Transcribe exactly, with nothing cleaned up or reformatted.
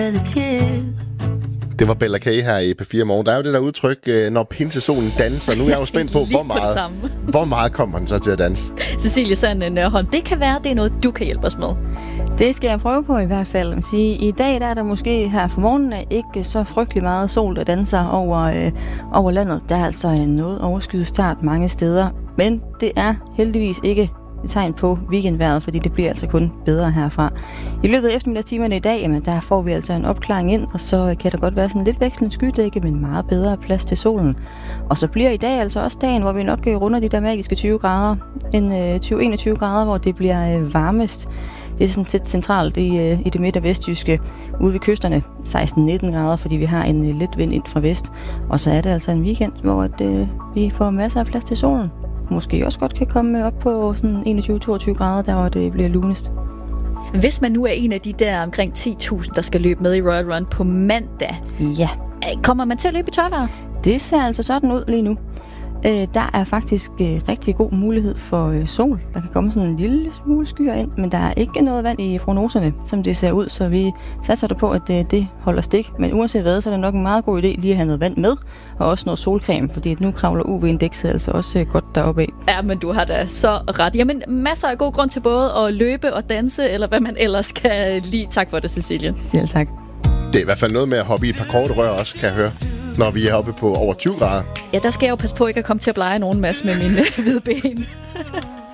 Det var Bella K her i P fire Morgen. Der er jo det der udtryk, når pinsesolen danser. Nu er jeg jo spændt på, hvor meget, hvor meget kommer han så til at danse? Cecilie Sand Nørholm, det kan være, det er noget, du kan hjælpe os med. Det skal jeg prøve på i hvert fald. Sige, i dag der er der måske her for morgenen ikke så frygtelig meget sol, der danser over, øh, over landet. Der er altså noget overskyet start mange steder. Men det er heldigvis ikke et tegn på weekendvejret, fordi det bliver altså kun bedre herfra. I løbet af eftermiddagstimerne i dag, jamen, der får vi altså en opklaring ind, og så kan der godt være sådan lidt vekslende skydække, men meget bedre plads til solen. Og så bliver i dag altså også dagen, hvor vi nok runder de der magiske tyve grader, en øh, tyve til enogtyve grader, hvor det bliver øh, varmest. Det er sådan set centralt i, øh, i det midt- og vestjyske. Ude ved kysterne seksten til nitten grader, fordi vi har en øh, let vind ind fra vest. Og så er det altså en weekend, hvor at, øh, vi får masser af plads til solen. Måske også godt kan komme op på sådan enogtyve til toogtyve grader, der hvor det bliver lunest. Hvis man nu er en af de der omkring ti tusind, der skal løbe med i Royal Run på mandag, ja. Kommer man til at løbe i tørvejr? Det ser altså sådan ud lige nu. Øh, der er faktisk øh, rigtig god mulighed for øh, sol. Der kan komme sådan en lille smule skyer ind, men der er ikke noget vand i prognoserne, som det ser ud, så vi satser der på, at øh, det holder stik. Men uanset hvad, så er det nok en meget god idé lige at have noget vand med, og også noget solcreme, fordi nu kravler U V-indekset altså også øh, godt deroppe af. Ja, men du har da så ret. Jamen, masser af god grund til både at løbe og danse, eller hvad man ellers kan lide. Tak for det, Cecilie. Selv tak. Det er i hvert fald noget med at hoppe i et par korte rør også, kan jeg høre, når vi er oppe på over tyve grader. Ja, der skal jeg jo passe på ikke at komme til at blege nogen masse med mine hvide ben.